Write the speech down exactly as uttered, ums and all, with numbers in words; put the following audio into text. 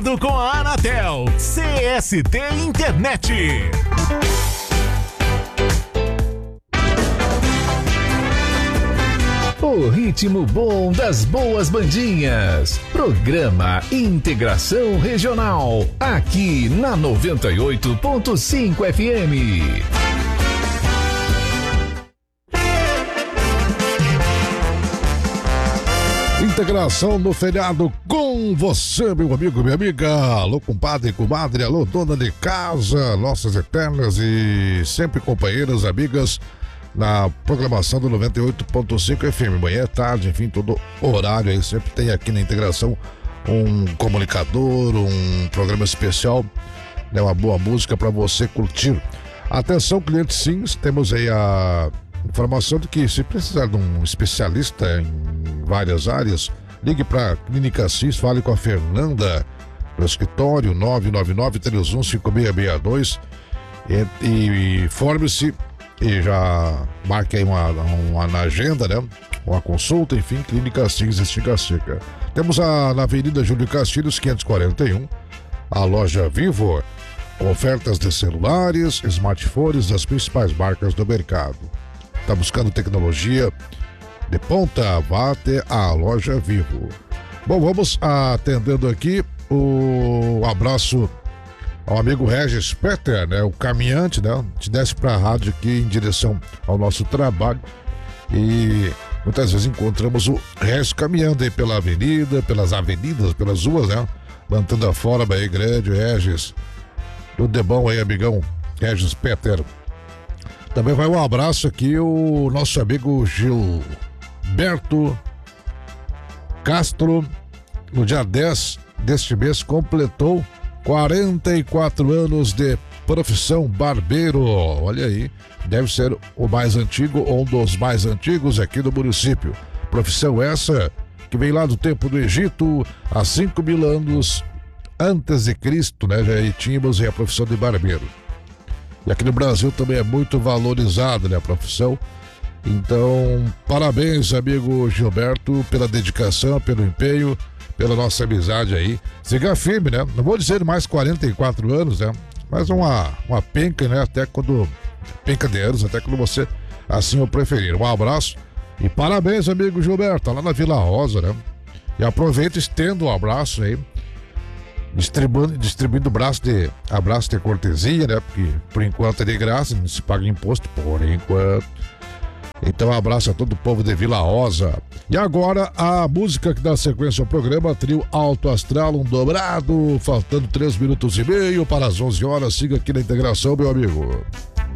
Com a Anatel, C S T Internet. O ritmo bom das boas bandinhas. Programa Integração Regional, aqui na noventa e oito ponto cinco F M. Integração no feriado com você, meu amigo, minha amiga. Alô, compadre, comadre, alô, dona de casa, nossas eternas e sempre companheiras, amigas, na programação do noventa e oito ponto cinco F M. Manhã, tarde, enfim, todo horário aí. Sempre tem aqui na Integração um comunicador, um programa especial, né, uma boa música para você curtir. Atenção, clientes Sims, temos aí a informação de que se precisar de um especialista em várias áreas, ligue para a Clínica Cis, fale com a Fernanda no escritório nove nove nove, três um cinco seis seis dois e, e forme-se e já marque aí uma, uma na agenda, né? Uma consulta, enfim, Clínica Cis Estica Seca. Temos a, na Avenida Júlio Castilhos, quinhentos e quarenta e um, a loja Vivo, com ofertas de celulares, smartphones das principais marcas do mercado. Tá buscando tecnologia de ponta? Vá até a loja Vivo. Bom, vamos atendendo aqui o abraço ao amigo Regis Peter, né? O caminhante, né? Te desce pra rádio aqui em direção ao nosso trabalho e muitas vezes encontramos o Regis caminhando aí pela avenida, pelas avenidas, pelas ruas, né? Mantendo a forma aí grande, Regis. Tudo de bom aí, amigão Regis Peter. Também vai um abraço aqui o nosso amigo Gilberto Castro, no dia dez deste mês, completou quarenta e quatro anos de profissão barbeiro. Olha aí, deve ser o mais antigo ou um dos mais antigos aqui do município. Profissão essa que vem lá do tempo do Egito, há cinco mil anos antes de Cristo, né? Já tínhamos a profissão de barbeiro. E aqui no Brasil também é muito valorizada, né, a profissão. Então, parabéns, amigo Gilberto, pela dedicação, pelo empenho, pela nossa amizade aí. Siga firme, né? Não vou dizer mais quarenta e quatro anos, né? Mas uma, uma penca, né? Até quando... Penca de anos, até quando você assim o preferir. Um abraço e parabéns, amigo Gilberto, tá lá na Vila Rosa, né? E aproveita e estenda um abraço aí. Distribuindo, distribuindo abraço de, abraço de cortesia, né? Porque por enquanto é de graça, não se paga imposto, por enquanto. Então um abraço a todo o povo de Vila Rosa. E agora a música que dá sequência ao programa, trio Alto Astral, um dobrado, faltando três minutos e meio para as onze horas. Siga aqui na Integração, meu amigo.